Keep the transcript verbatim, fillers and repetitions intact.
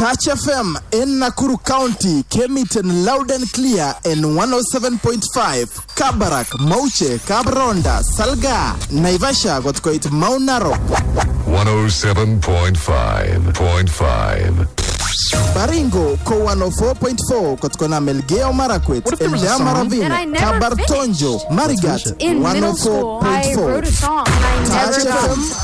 Touch F M in Nakuru County came it in loud and clear in one oh seven point five. Kabarak, Mauche, Kabronda, Salga, Naivasha got quite Mount Narok. one oh seven point five point five. Baringo, Ko one oh four point four, Kotkona Melgeo Marakwet, Eldea Maravine, Kabartonjo, Marigat, in one oh four point four. middle school, I wrote a song and I never Touch F M